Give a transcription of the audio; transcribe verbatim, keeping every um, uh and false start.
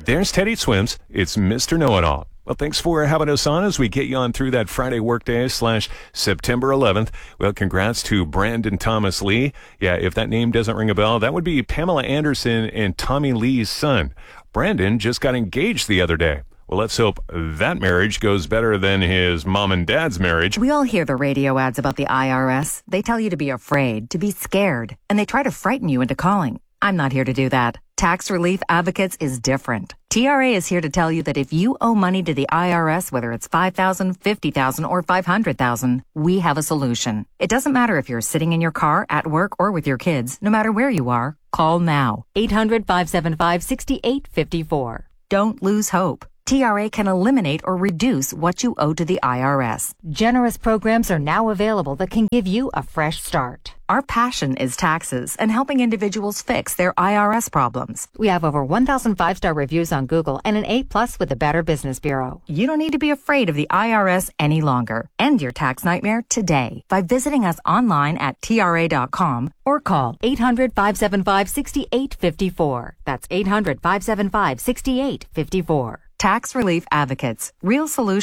There's Teddy Swims. It's Mister Know-It-All. Well, thanks for having us on as we get you on through that Friday workday slash September eleventh. Well, congrats to Brandon Thomas Lee. Yeah, if that name doesn't ring a bell, that would be Pamela Anderson and Tommy Lee's son. Brandon just got engaged the other day. Well, let's hope that marriage goes better than his mom and dad's marriage. We all hear the radio ads about the I R S. They tell you to be afraid, to be scared, and they try to frighten you into calling. I'm not here to do that. Tax Relief Advocates is different. T R A is here to tell you that if you owe money to the I R S, whether it's five thousand dollars, fifty thousand dollars, or five hundred thousand dollars, we have a solution. It doesn't matter if you're sitting in your car, at work, or with your kids. No matter where you are, call now. eight hundred, five seven five, six eight five four. Don't lose hope. T R A can eliminate or reduce what you owe to the I R S. Generous programs are now available that can give you a fresh start. Our passion is taxes and helping individuals fix their I R S problems. We have over one thousand five-star reviews on Google and an A plus with the Better Business Bureau. You don't need to be afraid of the I R S any longer. End your tax nightmare today by visiting us online at T R A dot com or call eight hundred, five seven five, six eight five four. That's eight hundred, five seven five, six eight five four. Tax Relief Advocates. Real solutions.